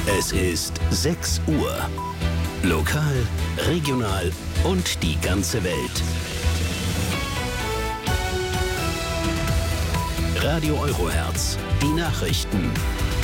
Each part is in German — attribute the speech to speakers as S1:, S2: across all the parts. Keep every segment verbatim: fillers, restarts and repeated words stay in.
S1: Es ist sechs Uhr. Lokal, regional und die ganze Welt. Radio Eurohertz, die Nachrichten.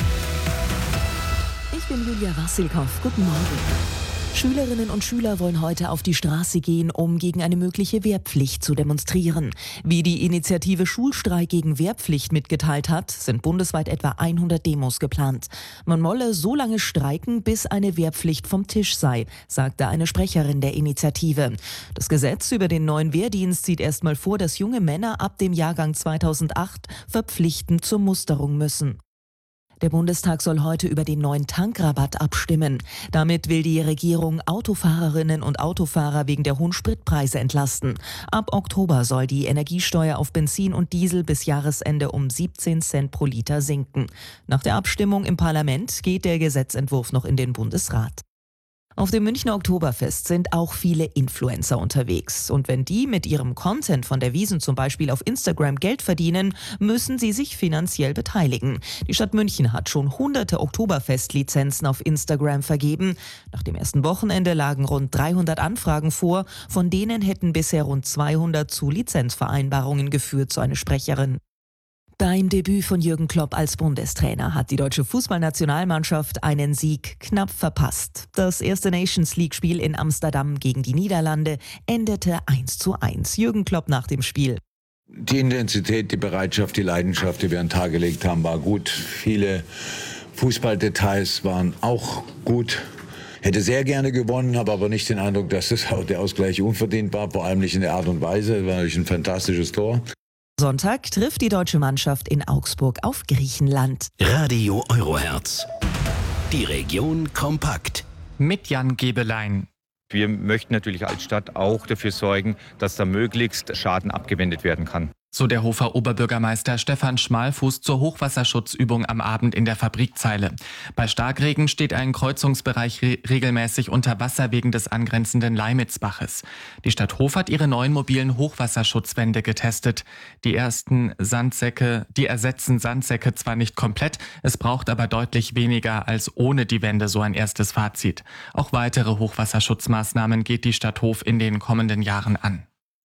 S2: Ich bin Julia Wassilkow. Guten Morgen. Schülerinnen und Schüler wollen heute auf die Straße gehen, um gegen eine mögliche Wehrpflicht zu demonstrieren. Wie die Initiative Schulstreik gegen Wehrpflicht mitgeteilt hat, sind bundesweit etwa hundert Demos geplant. Man wolle so lange streiken, bis eine Wehrpflicht vom Tisch sei, sagte eine Sprecherin der Initiative. Das Gesetz über den neuen Wehrdienst sieht erstmal vor, dass junge Männer ab dem Jahrgang zweitausendacht verpflichtend zur Musterung müssen. Der Bundestag soll heute über den neuen Tankrabatt abstimmen. Damit will die Regierung Autofahrerinnen und Autofahrer wegen der hohen Spritpreise entlasten. Ab Oktober soll die Energiesteuer auf Benzin und Diesel bis Jahresende um siebzehn Cent pro Liter sinken. Nach der Abstimmung im Parlament geht der Gesetzentwurf noch in den Bundesrat. Auf dem Münchner Oktoberfest sind auch viele Influencer unterwegs. Und wenn die mit ihrem Content von der Wiesn zum Beispiel auf Instagram Geld verdienen, müssen sie sich finanziell beteiligen. Die Stadt München hat schon hunderte Oktoberfestlizenzen auf Instagram vergeben. Nach dem ersten Wochenende lagen rund dreihundert Anfragen vor. Von denen hätten bisher rund zweihundert zu Lizenzvereinbarungen geführt, so eine Sprecherin. Beim Debüt von Jürgen Klopp als Bundestrainer hat die deutsche Fußballnationalmannschaft einen Sieg knapp verpasst. Das erste Nations-League-Spiel in Amsterdam gegen die Niederlande endete eins zu eins. Jürgen Klopp nach dem Spiel.
S3: Die Intensität, die Bereitschaft, die Leidenschaft, die wir an den Tag gelegt haben, war gut. Viele Fußballdetails waren auch gut. Hätte sehr gerne gewonnen, habe aber nicht den Eindruck, dass das, der Ausgleich unverdient war, vor allem nicht in der Art und Weise. Es war natürlich ein fantastisches Tor.
S2: Sonntag trifft die deutsche Mannschaft in Augsburg auf Griechenland.
S1: Radio Eurohertz. Die Region kompakt.
S4: Mit Jan Gebelein.
S5: Wir möchten natürlich als Stadt auch dafür sorgen, dass da möglichst Schaden abgewendet werden kann.
S4: So der Hofer Oberbürgermeister Stefan Schmalfuß zur Hochwasserschutzübung am Abend in der Fabrikzeile. Bei Starkregen steht ein Kreuzungsbereich re- regelmäßig unter Wasser wegen des angrenzenden Leimitzbaches. Die Stadt Hof hat ihre neuen mobilen Hochwasserschutzwände getestet. Die ersten Sandsäcke, die ersetzen Sandsäcke zwar nicht komplett, es braucht aber deutlich weniger als ohne die Wände, so ein erstes Fazit. Auch weitere Hochwasserschutzmaßnahmen geht die Stadt Hof in den kommenden Jahren an.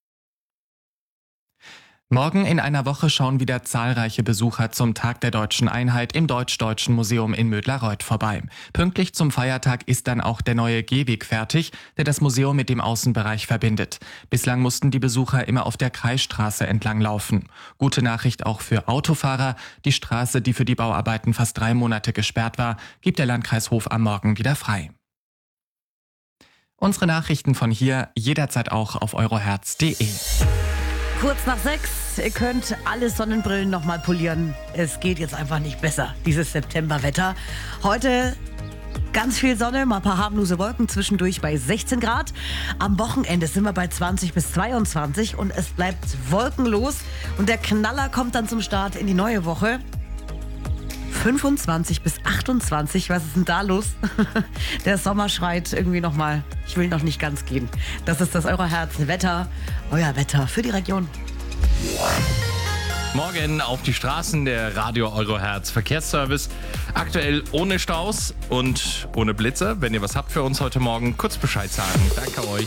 S4: Morgen in einer Woche schauen wieder zahlreiche Besucher zum Tag der Deutschen Einheit im Deutsch-Deutschen Museum in Mödlareuth vorbei. Pünktlich zum Feiertag ist dann auch der neue Gehweg fertig, der das Museum mit dem Außenbereich verbindet. Bislang mussten die Besucher immer auf der Kreisstraße entlang laufen. Gute Nachricht auch für Autofahrer. Die Straße, die für die Bauarbeiten fast drei Monate gesperrt war, gibt der Landkreis Hof am Morgen wieder frei. Unsere Nachrichten von hier jederzeit auch auf eurohertz punkt de.
S6: Kurz nach sechs, ihr könnt alle Sonnenbrillen nochmal polieren. Es geht jetzt einfach nicht besser, dieses Septemberwetter. Heute ganz viel Sonne, mal ein paar harmlose Wolken, zwischendurch bei sechzehn Grad. Am Wochenende sind wir bei zwanzig bis zweiundzwanzig und es bleibt wolkenlos. Und der Knaller kommt dann zum Start in die neue Woche. fünfundzwanzig bis achtundzwanzig, was ist denn da los? Der Sommer schreit irgendwie nochmal, ich will noch nicht ganz gehen. Das ist das Eurohertz-Wetter, euer Wetter für die Region.
S7: Morgen auf die Straßen der Radio Eurohertz Verkehrsservice. Aktuell ohne Staus und ohne Blitzer. Wenn ihr was habt für uns heute Morgen, kurz Bescheid sagen. Danke euch.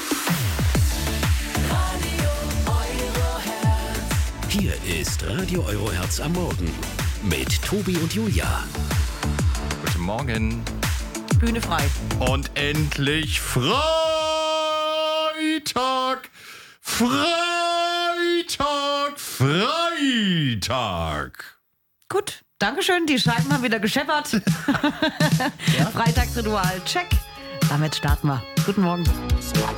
S1: Hier ist Radio Eurohertz am Morgen mit Tobi und Julia.
S7: Guten Morgen.
S6: Bühne frei.
S7: Und endlich Freitag. Freitag. Freitag.
S6: Gut, Dankeschön. Die Scheiben haben wieder gescheppert. Ja? Freitagsritual, check. Damit starten wir. Guten Morgen.